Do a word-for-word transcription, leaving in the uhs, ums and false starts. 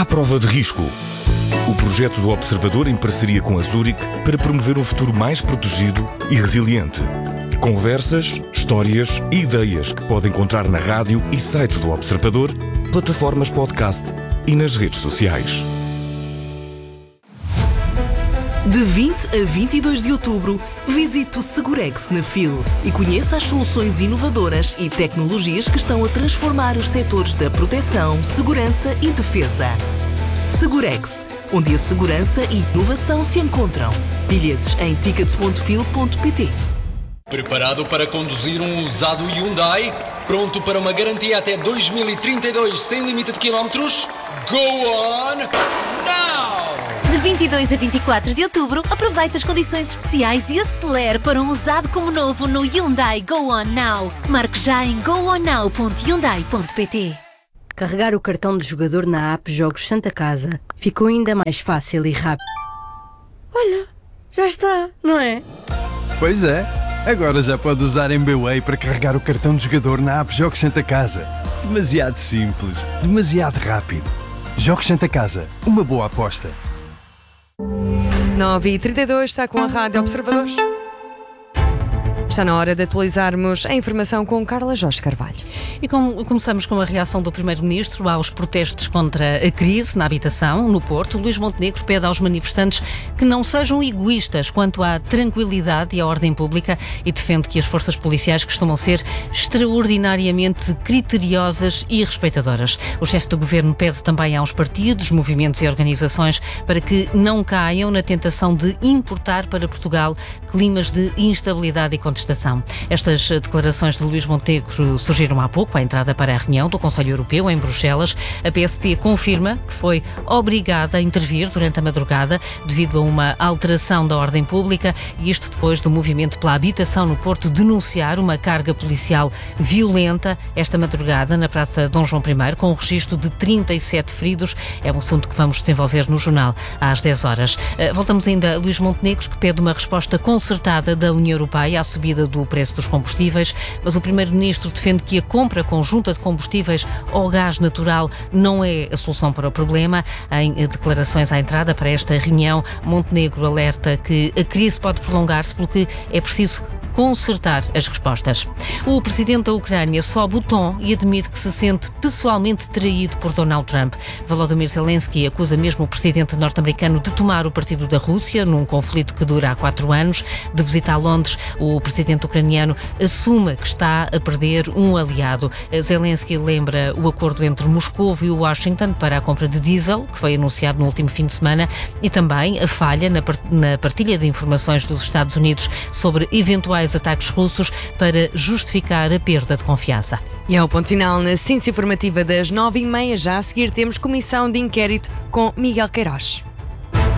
prova de risco. O projeto do Observador em parceria com a Zurich para promover um futuro mais protegido e resiliente. Conversas, histórias e ideias que pode encontrar na rádio e site do Observador, plataformas podcast e nas redes sociais. De vinte a vinte e dois de outubro, visite o Segurex na F I L e conheça as soluções inovadoras e tecnologias que estão a transformar os setores da proteção, segurança e defesa. Segurex, onde a segurança e inovação se encontram. Bilhetes em tickets ponto fil ponto pt. Preparado para conduzir um usado Hyundai? Pronto para uma garantia até dois mil e trinta e dois sem limite de quilómetros? Go on now! De vinte e dois a vinte e quatro de outubro, aproveite as condições especiais e acelere para um usado como novo no Hyundai Go On Now. Marque já em go on now ponto hyundai ponto pt. Carregar o cartão de jogador na app Jogos Santa Casa ficou ainda mais fácil e rápido. Olha, já está, não é? Pois é, agora já pode usar M B W A Y para carregar o cartão de jogador na app Jogos Santa Casa. Demasiado simples, demasiado rápido. Jogos Santa Casa, uma boa aposta. nove e trinta e dois, está com a Rádio Observadores. Está na hora de atualizarmos a informação com Carla Jorge Carvalho. E com, começamos com a reação do Primeiro-Ministro aos protestos contra a crise na habitação no Porto. Luís Montenegro pede aos manifestantes que não sejam egoístas quanto à tranquilidade e à ordem pública e defende que as forças policiais costumam ser extraordinariamente criteriosas e respeitadoras. O chefe do governo pede também aos partidos, movimentos e organizações para que não caiam na tentação de importar para Portugal climas de instabilidade e contestação. Estas declarações de Luís Montenegro surgiram há pouco, à entrada para a reunião do Conselho Europeu em Bruxelas. A P S P confirma que foi obrigada a intervir durante a madrugada devido a uma alteração da ordem pública, e isto depois do movimento pela habitação no Porto denunciar uma carga policial violenta esta madrugada na Praça Dom João I, com um registro de trinta e sete feridos. É um assunto que vamos desenvolver no jornal às dez horas. Voltamos ainda a Luís Montenegro, que pede uma resposta concertada da União Europeia à subida do preço dos combustíveis, mas o Primeiro-Ministro defende que a compra conjunta de combustíveis ou gás natural não é a solução para o problema. Em declarações à entrada para esta reunião, Montenegro alerta que a crise pode prolongar-se, pelo que é preciso consertar as respostas. O presidente da Ucrânia sobe o tom e admite que se sente pessoalmente traído por Donald Trump. Volodymyr Zelensky acusa mesmo o presidente norte-americano de tomar o partido da Rússia num conflito que dura há quatro anos. De visita a Londres, o presidente ucraniano assume que está a perder um aliado. Zelensky lembra o acordo entre Moscou e Washington para a compra de diesel, que foi anunciado no último fim de semana, e também a falha na partilha de informações dos Estados Unidos sobre eventuais ataques russos para justificar a perda de confiança. E ao ponto final, na ciência informativa das nove e meia, já a seguir temos comissão de inquérito com Miguel Queiroz.